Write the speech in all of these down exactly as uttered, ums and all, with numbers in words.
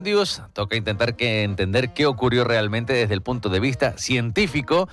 Dios, toca intentar que entender qué ocurrió realmente desde el punto de vista científico.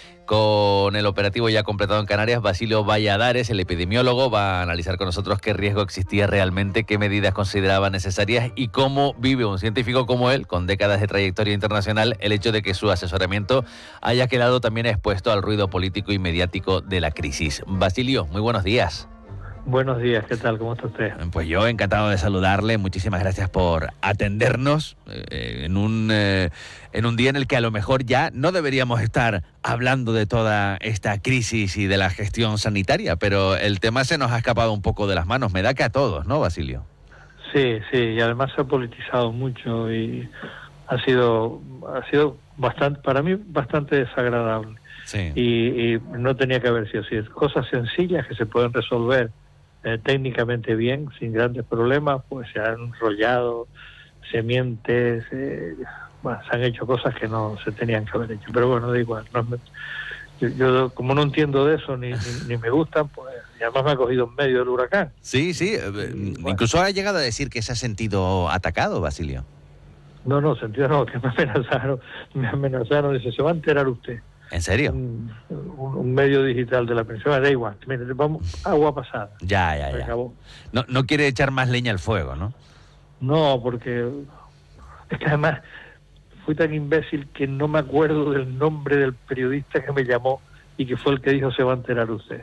Con el operativo ya completado en Canarias, Basilio Valladares, el epidemiólogo, va a analizar con nosotros qué riesgo existía realmente, qué medidas consideraba necesarias y cómo vive un científico como él, con décadas de trayectoria internacional, el hecho de que su asesoramiento haya quedado también expuesto al ruido político y mediático de la crisis. Basilio, muy buenos días. Buenos días, ¿qué tal? ¿Cómo está usted? Pues yo encantado de saludarle, muchísimas gracias por atendernos eh, en, un, eh, en un día en el que a lo mejor ya no deberíamos estar hablando de toda esta crisis y de la gestión sanitaria, pero el tema se nos ha escapado un poco de las manos, me da que a todos, ¿no, Basilio? Sí, sí, y además se ha politizado mucho y ha sido, ha sido bastante, para mí bastante desagradable. Sí. Y, y no tenía que haber sido así, cosas sencillas que se pueden resolver Eh, técnicamente bien, sin grandes problemas, pues se han enrollado, se miente, se, bueno, se han hecho cosas que no se tenían que haber hecho, pero bueno, da igual. No, yo, yo como no entiendo de eso, ni, ni, ni me gustan, pues y además me ha cogido en medio del huracán. Sí, sí, y, bueno, incluso ha llegado a decir que se ha sentido atacado, Basilio. No, no, sentido no, que me amenazaron, me amenazaron, dice, se va a enterar usted. ¿En serio? Un, un, un medio digital de la pensión, da igual, mire, vamos, agua pasada. Ya, ya, ya. Acabó. No, no quiere echar más leña al fuego, ¿no? No, porque es que además fui tan imbécil que no me acuerdo del nombre del periodista que me llamó y que fue el que dijo se va a enterar usted.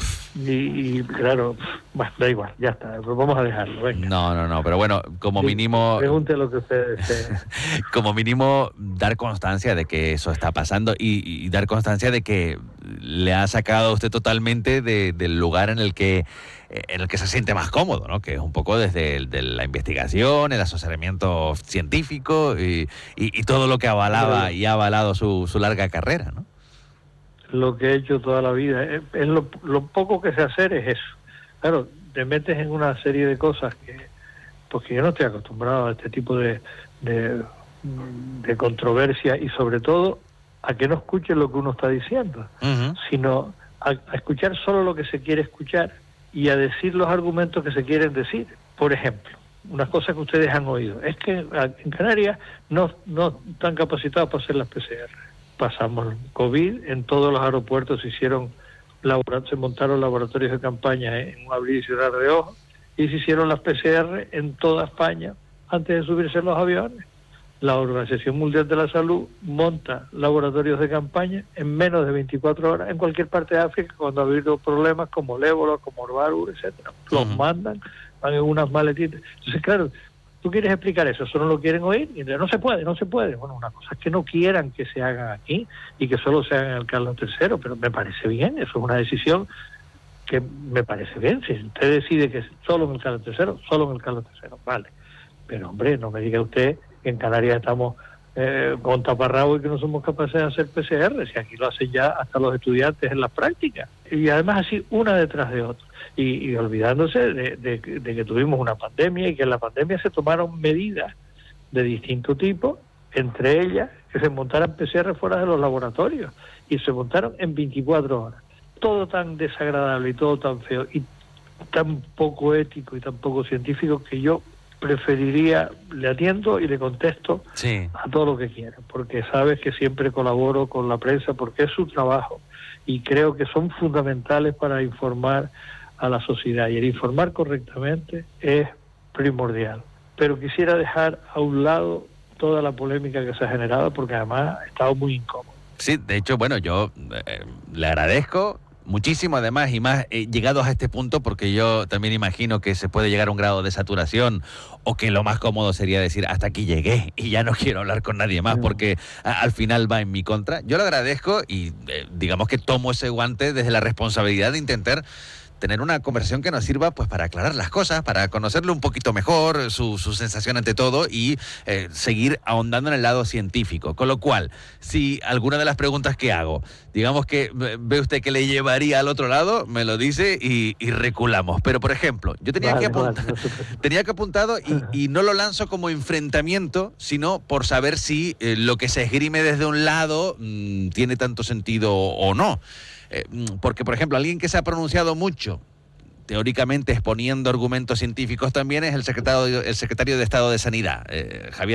Y, y claro, bueno, da igual, ya está, pues vamos a dejarlo, venga. No, no, no, pero bueno, como Sí, mínimo... Pregunte lo que usted desee. Como mínimo, dar constancia de que eso está pasando y, y dar constancia de que le ha sacado a usted totalmente de, del lugar en el que en el que se siente más cómodo, ¿no? Que es un poco desde el, de la investigación, el asesoramiento científico y, y, y todo lo que avalaba Pero, y ha avalado su, su larga carrera, ¿no? Lo que he hecho toda la vida. Es, es lo, lo poco que sé hacer es eso. Claro, te metes en una serie de cosas que, porque yo no estoy acostumbrado a este tipo de, de, de controversia y sobre todo a que no escuchen lo que uno está diciendo, Uh-huh. sino a, a escuchar solo lo que se quiere escuchar y a decir los argumentos que se quieren decir. Por ejemplo, unas cosas que ustedes han oído, es que en Canarias no, no están capacitados para hacer las P C R. Pasamos COVID, en todos los aeropuertos se hicieron se montaron laboratorios de campaña en un abrir y cerrar de ojos y se hicieron las P C R en toda España antes de subirse en los aviones. La Organización Mundial de la Salud monta laboratorios de campaña en menos de veinticuatro horas en cualquier parte de África cuando ha habido problemas como el ébola, como el varus, etcétera. Los uh-huh. mandan, van en unas maletitas. Entonces, claro, tú quieres explicar eso, eso no lo quieren oír, y no se puede, no se puede. Bueno, una cosa es que no quieran que se hagan aquí y que solo se hagan en el Carlos tercero, pero me parece bien, eso es una decisión que me parece bien. Si usted decide que solo en el Carlos tercero, solo en el Carlos tercero, vale. Pero hombre, no me diga usted que en Canarias estamos eh, con taparrabo y que no somos capaces de hacer P C R, si aquí lo hacen ya hasta los estudiantes en las prácticas. Y además así, una detrás de otra. Y, y olvidándose de, de, de que tuvimos una pandemia y que en la pandemia se tomaron medidas de distinto tipo, entre ellas que se montaran P C R fuera de los laboratorios y se montaron en veinticuatro horas. Todo tan desagradable y todo tan feo y tan poco ético y tan poco científico que yo preferiría, le atiendo y le contesto sí. a todo lo que quieran, porque sabes que siempre colaboro con la prensa porque es su trabajo y creo que son fundamentales para informar a la sociedad y el informar correctamente es primordial. Pero quisiera dejar a un lado toda la polémica que se ha generado porque además ha estado muy incómodo. Sí, de hecho, bueno, yo eh, le agradezco muchísimo además y más eh, llegados a este punto porque yo también imagino que se puede llegar a un grado de saturación o que lo más cómodo sería decir hasta aquí llegué y ya no quiero hablar con nadie más porque a, al final va en mi contra. Yo lo agradezco y eh, digamos que tomo ese guante desde la responsabilidad de intentar tener una conversación que nos sirva pues para aclarar las cosas, para conocerlo un poquito mejor, su, su sensación ante todo y eh, seguir ahondando en el lado científico. Con lo cual, si alguna de las preguntas que hago, digamos que ve usted que le llevaría al otro lado, me lo dice y, y reculamos. Pero, por ejemplo, yo tenía, vale, que, apuntar, vale, tenía que apuntado y, y no lo lanzo como enfrentamiento, sino por saber si eh, lo que se esgrime desde un lado mmm, tiene tanto sentido o no. Eh, porque, por ejemplo, alguien que se ha pronunciado mucho, teóricamente exponiendo argumentos científicos también, es el secretario, el secretario de Estado de Sanidad, eh, Javier